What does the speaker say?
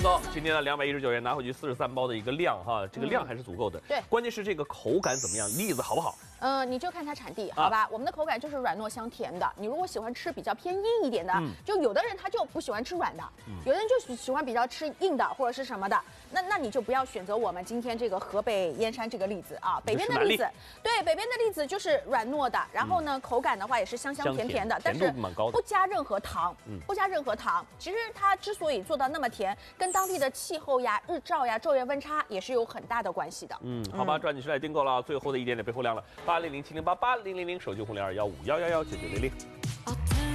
高，今天呢219元拿回去43包的一个量哈，这个量还是足够的。 对， 关键是这个口感怎么样，栗子好不好？ 你就看它产地，好吧？我们的口感就是软糯香甜的。你如果喜欢吃比较偏硬一点的，就有的人他就不喜欢吃软的，有的人就喜欢比较吃硬的或者是什么的，那你就不要选择我们今天这个河北燕山这个栗子啊，北边的栗子，对，北边的栗子就是软糯的，然后呢，口感的话也是香香甜甜的，但是不加任何糖，不加任何糖。其实它之所以做到那么甜，跟当地的气候呀、日照呀、昼夜温差也是有很大的关系的。 好吧，抓紧时间订购了，最后的一点点备货量了，8007088000，手机红021511199900。